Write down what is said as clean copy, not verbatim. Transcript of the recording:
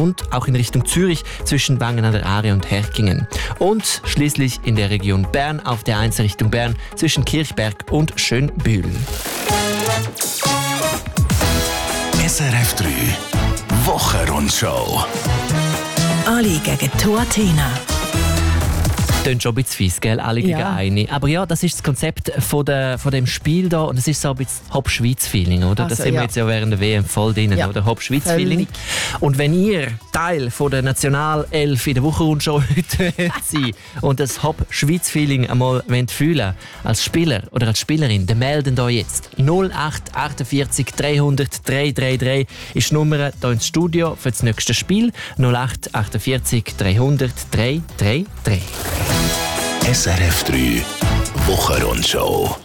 und auch in Richtung Zürich zwischen Wangen an der Aare und Herkingen. Und schließlich in der Region Bern auf der 1 Richtung Bern zwischen Kirchberg und Schönbühl. SRF 3 Wochenrundschau. Alle gegen Tuatena. Klingt schon ein bisschen fies, gell? Alle gegen eine. Aber ja, das ist das Konzept von dem Spiel da und es ist so ein bisschen Hop-Schweiz-Feeling, oder? Das sind wir jetzt ja während der WM voll drin, oder? Hop-Schweiz-Feeling. Und wenn ihr Teil von der Nationalelf in der Wochenrundschau heute seid und das Hop-Schweiz-Feeling einmal fühlen als Spieler oder als Spielerin, dann melden euch jetzt. 0848 300 333 ist die Nummer hier ins Studio für das nächste Spiel. 0848 300 333. SRF 3 Wochenrundschau.